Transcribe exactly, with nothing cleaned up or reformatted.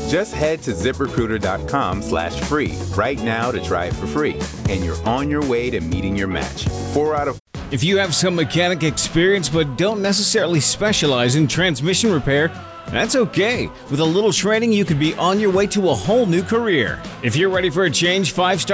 Just head to ZipRecruiter.com slash free right now to try it for free. And you're on your way to meeting your match. Four out of If you have some mechanic experience but don't necessarily specialize in transmission repair, that's okay. With a little training, you could be on your way to a whole new career. If you're ready for a change, five-star